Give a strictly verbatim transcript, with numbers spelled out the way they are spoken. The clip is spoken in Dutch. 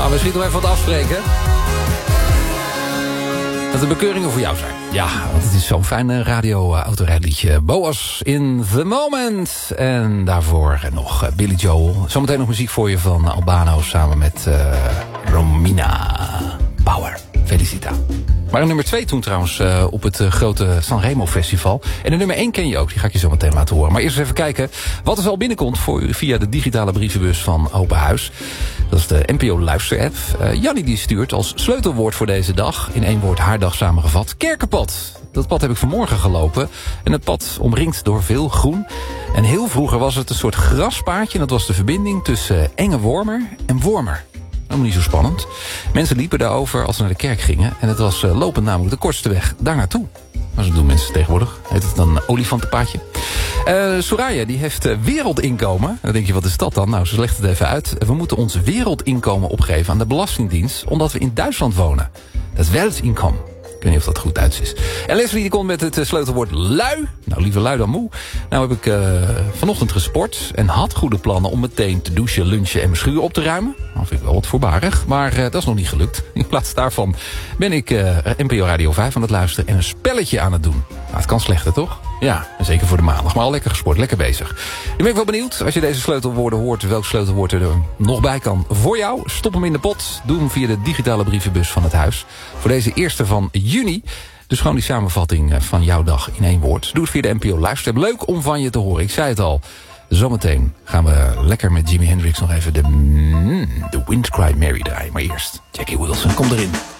Nou, we schieten even wat afspreken. Dat de bekeuringen voor jou zijn. Ja, want het is zo'n fijn radio-autorijdliedje. Boas in the Moment. En daarvoor nog Billy Joel. Zometeen nog muziek voor je van Albano samen met uh, Romina Power. Felicita. Maar een nummer twee toen trouwens uh, op het uh, grote Sanremo Festival. En de nummer één ken je ook, die ga ik je zo meteen laten horen. Maar eerst eens even kijken wat er al binnenkomt voor u via de digitale brievenbus van Open Huis. Dat is de N P O Luister-app. Uh, Jannie die stuurt als sleutelwoord voor deze dag, in één woord haar dag samengevat, kerkenpad. Dat pad heb ik vanmorgen gelopen. En het pad omringd door veel groen. En heel vroeger was het een soort graspaadje. En dat was de verbinding tussen Enge Wormer en Wormer. Helemaal niet zo spannend. Mensen liepen daarover als ze naar de kerk gingen. En het was uh, lopend namelijk de kortste weg daar naartoe. Maar zo doen mensen tegenwoordig. Heet het dan een olifantenpaadje. Uh, Soraya die heeft uh, wereldinkomen. Dan denk je, wat is dat dan? Nou, ze legt het even uit. We moeten ons wereldinkomen opgeven aan de Belastingdienst, omdat we in Duitsland wonen. Dat is wereldinkomen. Ik weet niet of dat goed Duits is. En Leslie die komt met het sleutelwoord lui. Nou, liever lui dan moe. Nou heb ik uh, vanochtend gesport en had goede plannen om meteen te douchen, lunchen en mijn schuur op te ruimen. Dat vind ik wel wat voorbarig, maar uh, dat is nog niet gelukt. In plaats daarvan ben ik uh, N P O Radio vijf aan het luisteren en een spelletje aan het doen. Nou, het kan slechter, toch? Ja, en zeker voor de maandag. Maar al lekker gesport, lekker bezig. Nu ben ik wel benieuwd, als je deze sleutelwoorden hoort, welk sleutelwoord er nog bij kan voor jou. Stop hem in de pot. Doe hem via de digitale brievenbus van het huis. Voor deze eerste van juni. Dus gewoon die samenvatting van jouw dag in één woord. Doe het via de N P O Luister. Leuk om van je te horen. Ik zei het al. Zometeen gaan we lekker met Jimi Hendrix nog even de, mm, de Wind Cry Mary draaien. Maar eerst, Jackie Wilson komt erin.